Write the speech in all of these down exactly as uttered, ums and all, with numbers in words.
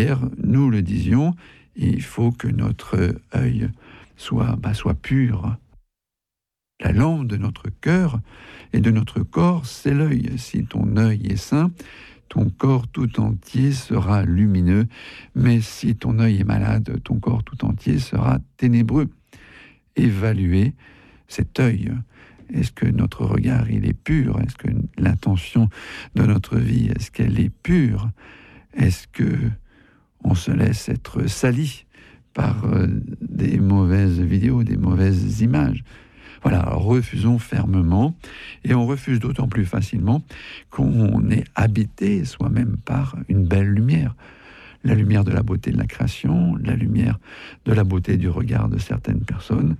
hier, nous le disions, il faut que notre œil soit, bah, soit pur. La lampe de notre cœur et de notre corps, c'est l'œil. Si ton œil est sain, ton corps tout entier sera lumineux, mais si ton œil est malade, ton corps tout entier sera ténébreux. Évaluez cet œil. Est-ce que notre regard, il est pur? Est-ce que l'intention de notre vie, est-ce qu'elle est pure? Est-ce que on se laisse être sali par euh, des mauvaises vidéos, des mauvaises images? Voilà, alors refusons fermement, et on refuse d'autant plus facilement qu'on est habité soi-même par une belle lumière. La lumière de la beauté de la création, la lumière de la beauté du regard de certaines personnes,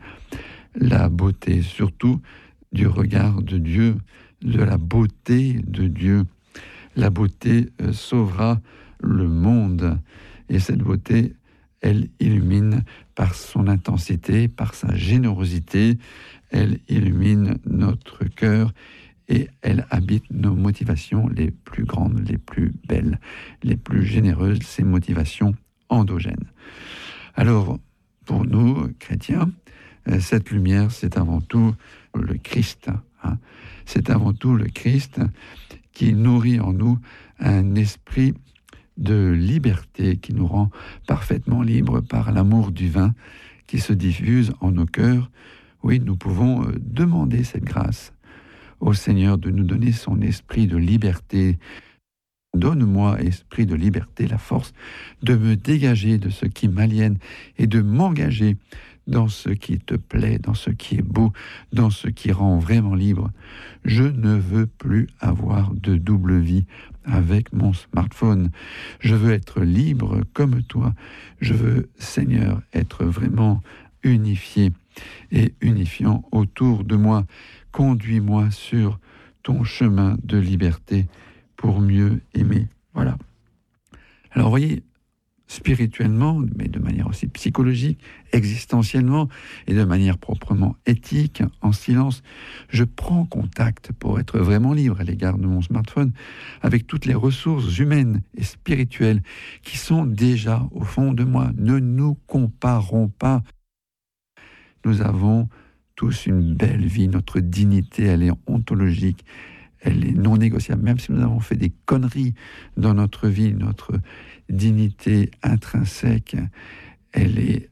la beauté surtout du regard de Dieu, de la beauté de Dieu. La beauté euh, sauvera le monde, et cette beauté, elle illumine par son intensité, par sa générosité, elle illumine notre cœur et elle habite nos motivations les plus grandes, les plus belles, les plus généreuses, ces motivations endogènes. Alors, pour nous, chrétiens, cette lumière, c'est avant tout le Christ. Hein. C'est avant tout le Christ qui nourrit en nous un esprit de liberté qui nous rend parfaitement libres par l'amour du vin qui se diffuse en nos cœurs. Oui, nous pouvons demander cette grâce au Seigneur de nous donner son esprit de liberté. Donne-moi, esprit de liberté, la force de me dégager de ce qui m'aliène et de m'engager dans ce qui te plaît, dans ce qui est beau, dans ce qui rend vraiment libre. Je ne veux plus avoir de double vie avec mon smartphone. Je veux être libre comme toi. Je veux, Seigneur, être vraiment unifié et unifiant autour de moi. Conduis-moi sur ton chemin de liberté pour mieux aimer. Voilà. Alors, voyez, spirituellement, mais de manière aussi psychologique, existentiellement et de manière proprement éthique, en silence, je prends contact pour être vraiment libre à l'égard de mon smartphone avec toutes les ressources humaines et spirituelles qui sont déjà au fond de moi. Ne nous comparons pas. Nous avons tous une belle vie, notre dignité, elle est ontologique, elle est non négociable. Même si nous avons fait des conneries dans notre vie, notre dignité intrinsèque, elle est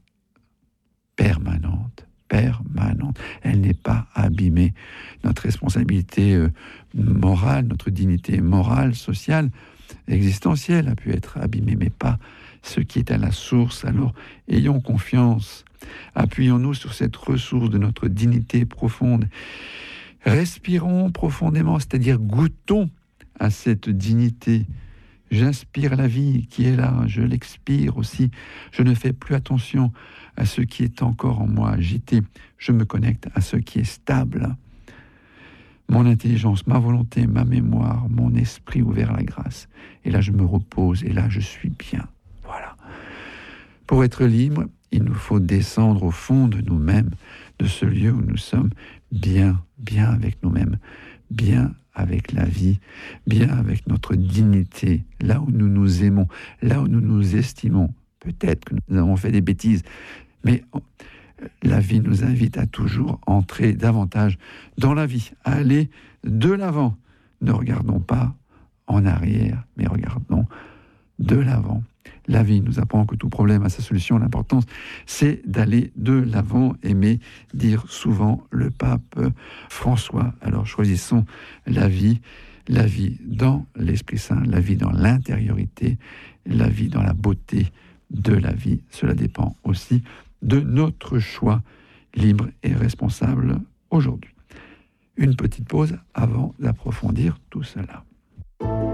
permanente, permanente. Elle n'est pas abîmée. Notre responsabilité euh, morale, notre dignité morale, sociale, existentielle a pu être abîmée, mais pas ce qui est à la source. Alors, ayons confiance. Appuyons-nous sur cette ressource de notre dignité profonde. Respirons profondément, c'est-à-dire goûtons à cette dignité. J'inspire la vie qui est là, je l'expire aussi. Je ne fais plus attention à ce qui est encore en moi agité. Je me connecte à ce qui est stable. Mon intelligence, ma volonté, ma mémoire, mon esprit ouvert à la grâce. Et là, je me repose, et là, je suis bien. Voilà. Pour être libre, il nous faut descendre au fond de nous-mêmes, de ce lieu où nous sommes bien, bien avec nous-mêmes, bien avec la vie, bien avec notre dignité, là où nous nous aimons, là où nous nous estimons. Peut-être que nous avons fait des bêtises, mais la vie nous invite à toujours entrer davantage dans la vie, à aller de l'avant. Ne regardons pas en arrière, mais regardons de l'avant. La vie nous apprend que tout problème a sa solution. L'importance, c'est d'aller de l'avant, aimer dire souvent le pape François. Alors choisissons la vie, la vie dans l'Esprit Saint, la vie dans l'intériorité, la vie dans la beauté de la vie. Cela dépend aussi de notre choix libre et responsable aujourd'hui. Une petite pause avant d'approfondir tout cela.